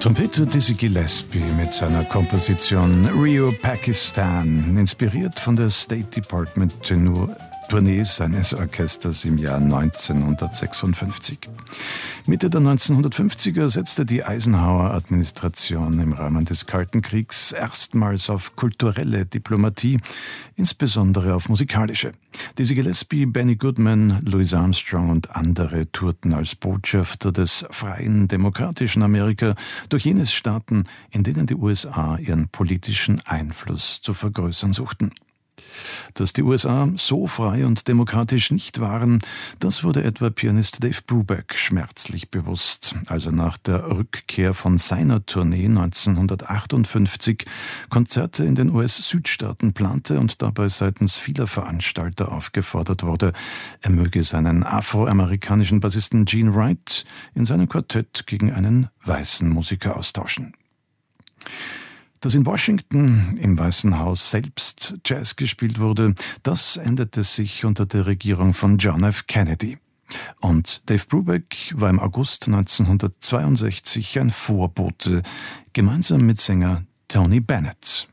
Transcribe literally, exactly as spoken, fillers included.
Trompeter Dizzy Gillespie mit seiner Komposition Rio Pakistan, inspiriert von der State Department Tournee seines Orchesters im Jahr neunzehnhundertsechsundfünfzig. Mitte der neunzehnhundertfünfziger setzte die Eisenhower-Administration im Rahmen des Kalten Kriegs erstmals auf kulturelle Diplomatie, insbesondere auf musikalische. Dizzy Gillespie, Benny Goodman, Louis Armstrong und andere tourten als Botschafter des freien, demokratischen Amerika durch jene Staaten, in denen die U S A ihren politischen Einfluss zu vergrößern suchten. Dass die U S A so frei und demokratisch nicht waren, das wurde etwa Pianist Dave Brubeck schmerzlich bewusst, als er nach der Rückkehr von seiner Tournee neunzehnhundertachtundfünfzig Konzerte in den U S-Südstaaten plante und dabei seitens vieler Veranstalter aufgefordert wurde, er möge seinen afroamerikanischen Bassisten Gene Wright in seinem Quartett gegen einen weißen Musiker austauschen. Dass in Washington im Weißen Haus selbst Jazz gespielt wurde, das änderte sich unter der Regierung von John F. Kennedy. Und Dave Brubeck war im August neunzehnhundertzweiundsechzig ein Vorbote, gemeinsam mit Sänger Tony Bennett.